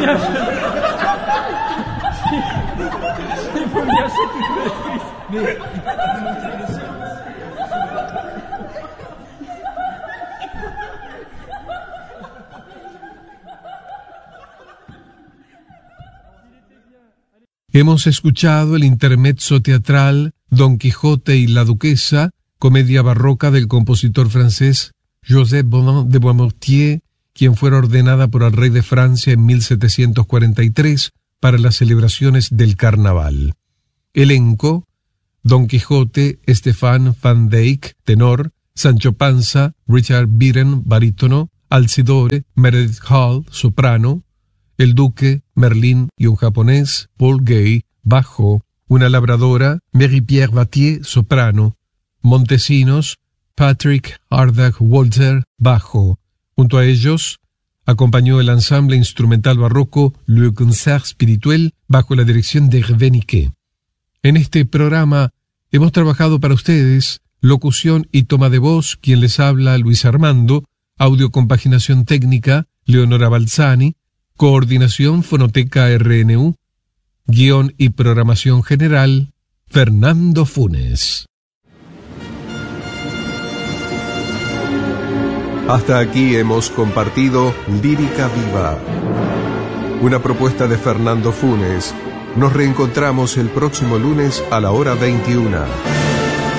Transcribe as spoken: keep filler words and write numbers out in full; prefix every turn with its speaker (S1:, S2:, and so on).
S1: bien il faut bien acheter toute l'actrice. Mais il peut pas vous montrer le silence.
S2: Hemos escuchado el intermezzo teatral Don Quijote y la Duquesa, comedia barroca del compositor francés Joseph Bonnet de Boismortier, quien fuera ordenada por el rey de Francia en mil setecientos cuarenta y tres para las celebraciones del carnaval. Elenco: Don Quijote, Stéphane Van Dyck, tenor; Sancho Panza, Richard Viren, barítono; Alcidore, Meredith Hall, soprano; el duque, Merlín y un japonés, Paul Gay, bajo; una labradora, Marie-Pierre Battier, soprano; Montesinos, Patrick Ardag Walter, bajo. Junto a ellos acompañó el ensamble instrumental barroco Le Concert Spirituel bajo la dirección de Hervé Niquet. En este programa hemos trabajado para ustedes locución y toma de voz, quien les habla, Luis Armando; audio compaginación técnica, Leonora Balzani; coordinación Fonoteca R N U; guión y programación general, Fernando Funes.
S3: Hasta aquí hemos compartido Lírica Viva, una propuesta de Fernando Funes. Nos reencontramos el próximo lunes a la hora veintiuna.